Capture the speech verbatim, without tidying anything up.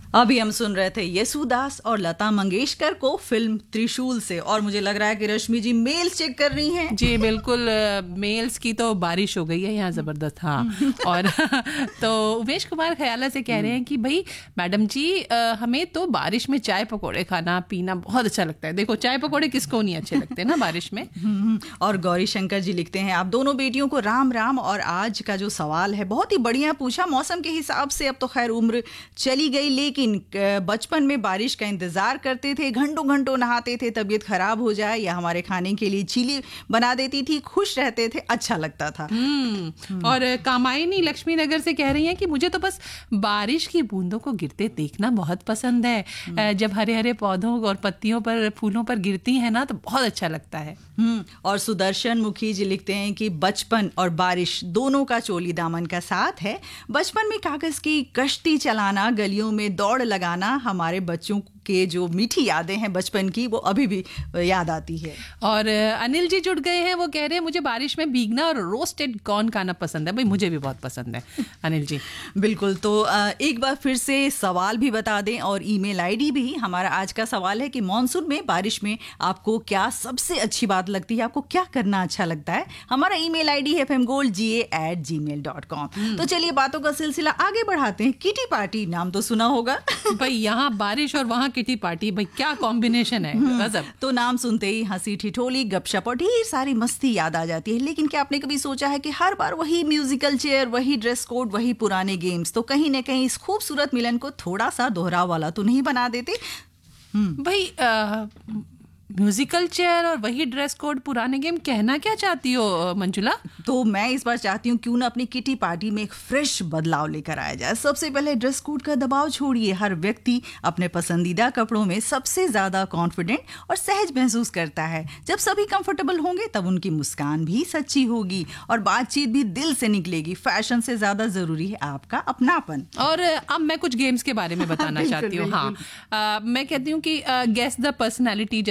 अभी हम सुन रहे थे येसुदास और लता मंगेशकर को फिल्म त्रिशूल से, और मुझे लग रहा है कि रश्मि जी मेल्स चेक कर रही हैं। जी बिल्कुल, मेल्स की तो बारिश हो गई है यहाँ जबरदस्त। हाँ और तो उमेश कुमार खयाला से कह रहे हैं कि भाई मैडम जी हमें तो बारिश में चाय पकौड़े खाना पीना बहुत अच्छा लगता है। देखो चाय पकौड़े किसको नहीं अच्छे लगते ना बारिश में। और गौरी शंकर जी लिखते हैं, आप दोनों बेटियों को राम राम। और आज का जो सवाल है बहुत ही बढ़िया पूछा। मौसम के हिसाब से अब तो खैर उम्र चली गई, लेकिन बचपन में बारिश का इंतजार करते थे, घंटों घंटों नहाते थे, तबीयत खराब हो जाए या हमारे खाने के लिए चीली बना देती थी, खुश रहते थे, अच्छा लगता था। और कामायनी लक्ष्मी नगर से कह रही हैं कि मुझे तो बस बारिश की बूंदों को गिरते देखना बहुत पसंद है। जब हरे हरे पौधों और पत्तियों पर फूलों पर गिरती है ना तो बहुत अच्छा लगता है। और सुदर्शन मुखी जी लिखते हैं कि बचपन और बारिश दोनों का चोली दामन का साथ है। बचपन में कागज की कश्ती चलाना, गलियों में दौड़ लगाना, हमारे बच्चों के जो मीठी यादें हैं बचपन की वो अभी भी याद आती है। और अनिल जी जुड़ गए हैं, वो कह रहे हैं मुझे बारिश में भीगना और रोस्टेड कॉर्न खाना पसंद है। भाई मुझे भी बहुत पसंद है अनिल जी। बिल्कुल, तो एक बार फिर से सवाल भी बता दें और ईमेल आईडी भी। हमारा आज का सवाल है कि मॉनसून में बारिश में आपको क्या सबसे अच्छी बात लगती है, आपको क्या करना अच्छा लगता है। हमारा ईमेल आईडी है एफ एम गोल्ड जी ए एट जी मेल डॉट कॉम। तो चलिए बातों का सिलसिला आगे बढ़ाते हैं। किटी पार्टी नाम तो सुना होगा भाई, यहाँ बारिश और वहाँ किटी पार्टी, भाई क्या कॉम्बिनेशन है गजब। तो नाम सुनते ही हंसी ठिठोली गपशप और ढेर सारी मस्ती याद आ जाती है। लेकिन क्या आपने कभी सोचा है कि हर बार वही म्यूजिकल चेयर, वही ड्रेस कोड, वही पुराने गेम्स तो कहीं ना कहीं इस खूबसूरत मिलन को थोड़ा सा दोहराव वाला तो नहीं बना देते? भाई म्यूजिकल चेयर और वही ड्रेस कोड पुराने गेम, कहना क्या चाहती हो मंजुला? तो मैं इस बार चाहती हूँ क्यों ना अपनी किटी पार्टी में एक फ्रेश बदलाव लेकर आया जाए। सबसे पहले ड्रेस कोड का दबाव छोड़िए। हर व्यक्ति अपने पसंदीदा कपड़ों में सबसे ज्यादा कॉन्फिडेंट और सहज महसूस करता है। जब सभी कंफर्टेबल होंगे तब उनकी मुस्कान भी सच्ची होगी और बातचीत भी दिल से निकलेगी। फैशन से ज्यादा जरूरी है आपका अपनापन। और अब मैं कुछ गेम्स के बारे में बताना चाहती हूँ। हाँ, आ, मैं कहती हूँ कि गेस द पर्सनैलिटी